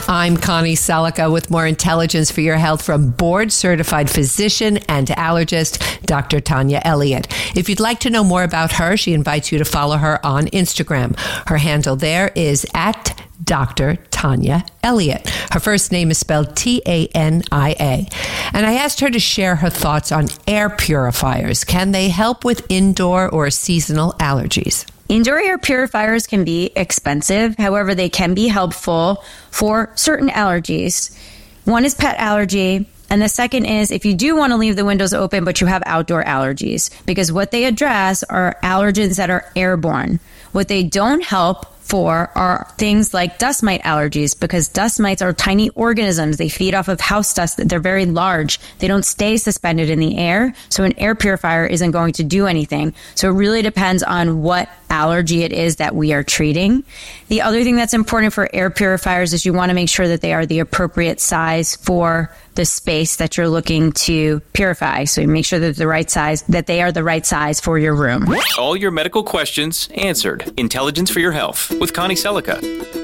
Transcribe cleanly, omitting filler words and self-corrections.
I'm Connie Selica with more intelligence for your health from board-certified physician and allergist, Dr. Tanya Elliott. If you'd like to know more about her, she invites you to follow her on Instagram. Her handle there is at Dr. Tanya Elliott. Her first name is spelled Tania. And I asked her to share her thoughts on air purifiers. Can they help with indoor or seasonal allergies? Indoor air purifiers can be expensive. However, they can be helpful for certain allergies. One is pet allergy. And the second is if you do want to leave the windows open, but you have outdoor allergies, because what they address are allergens that are airborne. What they don't help for are things like dust mite allergies, because dust mites are tiny organisms. They feed off of house dust. They're very large. They don't stay suspended in the air. So an air purifier isn't going to do anything. So it really depends on what allergy it is that we are treating. The other thing that's important for air purifiers is you want to make sure that they are the appropriate size for the space that you're looking to purify. So you make sure that they are the right size for your room. All your medical questions answered. Intelligence for your health with Connie Selica.